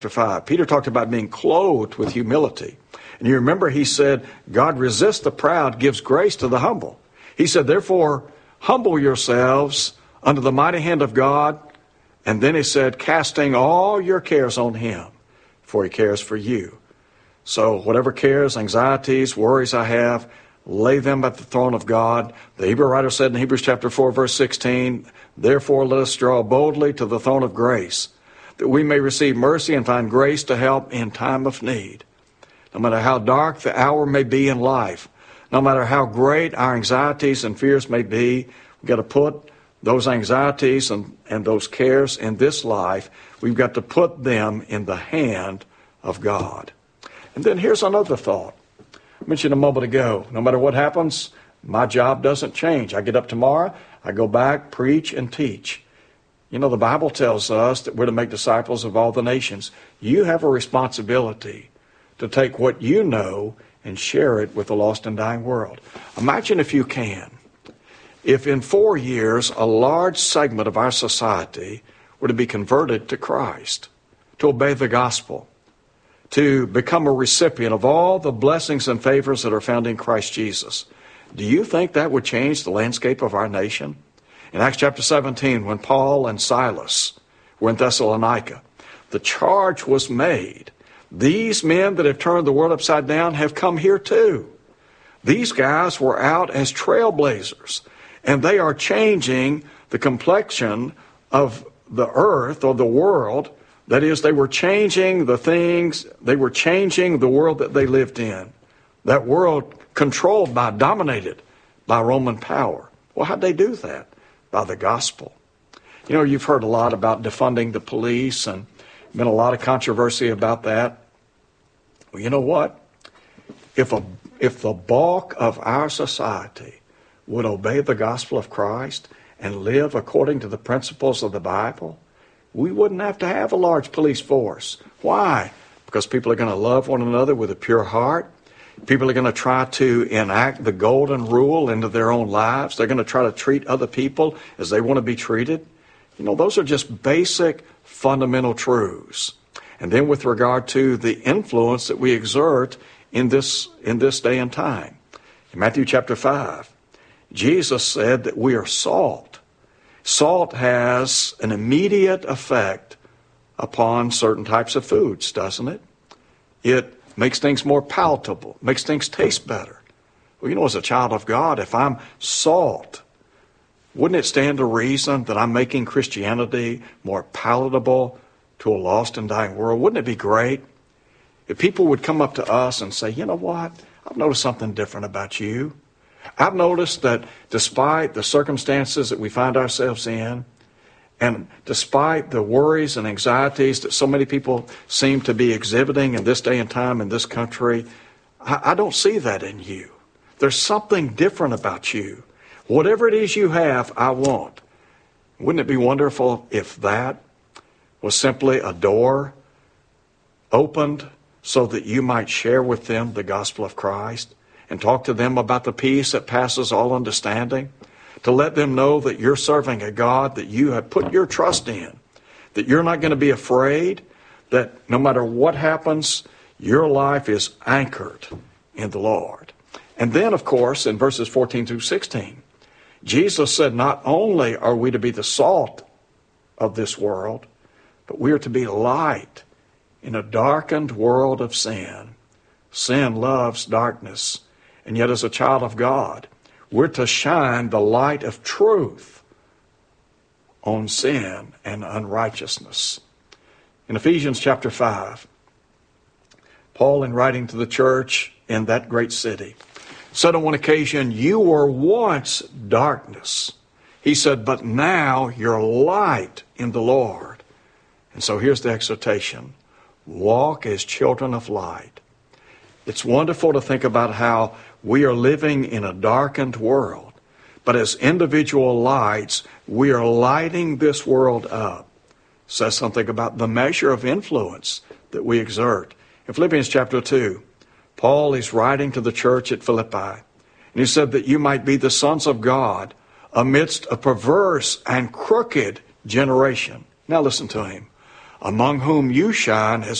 5. Peter talked about being clothed with humility. And you remember he said, God resists the proud, gives grace to the humble. He said, therefore, humble yourselves under the mighty hand of God. And then he said, casting all your cares on him, for he cares for you. So whatever cares, anxieties, worries I have, lay them at the throne of God. The Hebrew writer said in Hebrews chapter 4, verse 16, therefore let us draw boldly to the throne of grace, that we may receive mercy and find grace to help in time of need. No matter how dark the hour may be in life, no matter how great our anxieties and fears may be, we've got to put those anxieties and those cares in this life, we've got to put them in the hand of God. And then here's another thought. I mentioned a moment ago, no matter what happens, my job doesn't change. I get up tomorrow, I go back, preach, and teach. You know, the Bible tells us that we're to make disciples of all the nations. You have a responsibility to take what you know and share it with the lost and dying world. Imagine if you can, if in 4 years a large segment of our society were to be converted to Christ, to obey the gospel, to become a recipient of all the blessings and favors that are found in Christ Jesus. Do you think that would change the landscape of our nation? In Acts chapter 17, when Paul and Silas were in Thessalonica, the charge was made. These men that have turned the world upside down have come here too. These guys were out as trailblazers, and they are changing the complexion of the earth or the world. That is, they were changing the things, they were changing the world that they lived in. That world controlled by, dominated by Roman power. Well, how'd they do that? By the gospel. You know, you've heard a lot about defunding the police and been a lot of controversy about that. Well, you know what? If the bulk of our society would obey the gospel of Christ and live according to the principles of the Bible, we wouldn't have to have a large police force. Why? Because people are going to love one another with a pure heart. People are going to try to enact the golden rule into their own lives. They're going to try to treat other people as they want to be treated. You know, those are just basic, fundamental truths. And then with regard to the influence that we exert in this day and time. In Matthew chapter 5, Jesus said that we are salt. Salt has an immediate effect upon certain types of foods, doesn't it? It makes things more palatable, makes things taste better. Well, you know, as a child of God, if I'm salt, wouldn't it stand to reason that I'm making Christianity more palatable to a lost and dying world? Wouldn't it be great if people would come up to us and say, you know what, I've noticed something different about you. I've noticed that despite the circumstances that we find ourselves in, and despite the worries and anxieties that so many people seem to be exhibiting in this day and time in this country, I don't see that in you. There's something different about you. Whatever it is you have, I want. Wouldn't it be wonderful if that was simply a door opened so that you might share with them the gospel of Christ and talk to them about the peace that passes all understanding? To let them know that you're serving a God that you have put your trust in, that you're not going to be afraid, that no matter what happens, your life is anchored in the Lord. And then, of course, in verses 14 through 16, Jesus said not only are we to be the salt of this world, but we are to be light in a darkened world of sin. Sin loves darkness, and yet as a child of God, we're to shine the light of truth on sin and unrighteousness. In Ephesians chapter 5, Paul, in writing to the church in that great city, said on one occasion, you were once darkness. He said, but now you're light in the Lord. And so here's the exhortation. Walk as children of light. It's wonderful to think about how we are living in a darkened world, but as individual lights, we are lighting this world up. It says something about the measure of influence that we exert. In Philippians chapter 2, Paul is writing to the church at Philippi, and he said that you might be the sons of God amidst a perverse and crooked generation. Now listen to him. among whom you shine as